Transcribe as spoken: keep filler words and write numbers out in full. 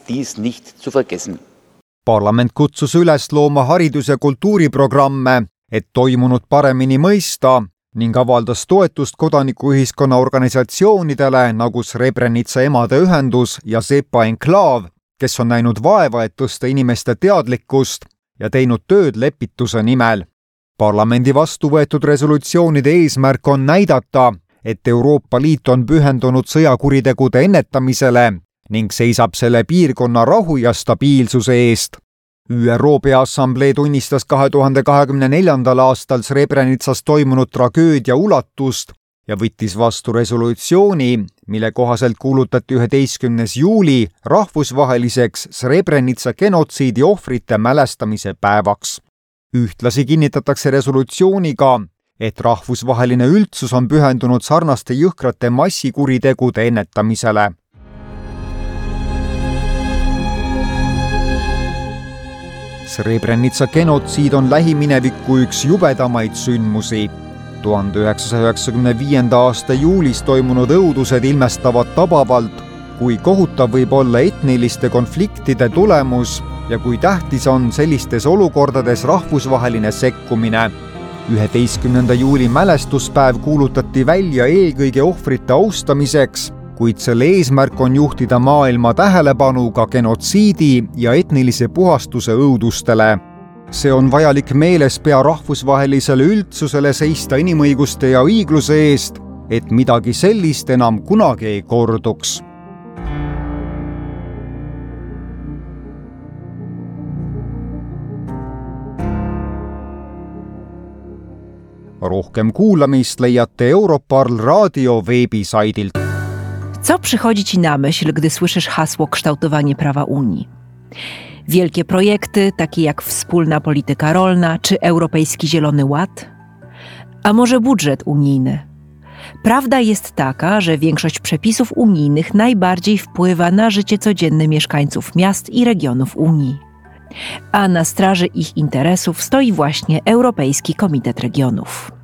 dies nicht zu vergessen. Parlament kutsus üles looma haridus- ja kultuuriprogramme, et toimunut paremini mõista ning avaldas toetust kodanikuühiskonna organisatsioonidele nagu Srebrenica emade ühendus ja Zepa enklaav, kes on näinud vaeva, et tõsta inimeste teadlikkust ja teinud tööd lepituse nimel. Parlamendi vastu võetud resolutsioonide eesmärk on näidata, et Euroopa Liit on pühendunud sõjakuritegude ennetamisele ning seisab selle piirkonna rahu ja stabiilsuse eest. Ü R O Peaassamblee tunnistas kahe tuhande kahekümne neljandal aastal Srebrenicas toimunud tragöödia ulatust ja võttis vastu resolutsiooni, mille kohaselt kuulutati üheteistkümnes juuli rahvusvaheliseks Srebrenica genotsiidi ohvrite mälestamise päevaks. Ühtlasi kinnitatakse resolutsiooniga, et rahvusvaheline üldsus on pühendunud sarnaste jõhkrate massikuritegude ennetamisele. Srebrenica genotsiid on lähimineviku üks jubedamaid sündmusi. tuhande üheksasaja üheksakümne viienda aasta juulis toimunud õudused ilmestavad tabavalt, kui kohutav võib olla etniliste konfliktide tulemus ja kui tähtis on sellistes olukordades rahvusvaheline sekkumine. üheteistkümnenda juuli mälestuspäev kuulutati välja eelkõige ohvrite austamiseks, kuid selle eesmärk on juhtida maailma tähelepanu ka genotsiidi ja etnilise puhastuse õudustele. See on vajalik meeles pea rahvusvahelisele üldsusele seista inimõiguste ja õigluse eest, et midagi sellist enam kunagi ei korduks. Rohkem kuulamist leiate Europarl Radio veebisaidilt. Co przychodzi Ci na myśl, gdy słyszysz hasło kształtowanie prawa Unii? Wielkie projekty, takie jak wspólna polityka rolna czy Europejski Zielony Ład? A może budżet unijny? Prawda jest taka, że większość przepisów unijnych najbardziej wpływa na życie codzienne mieszkańców miast i regionów Unii. A na straży ich interesów stoi właśnie Europejski Komitet Regionów.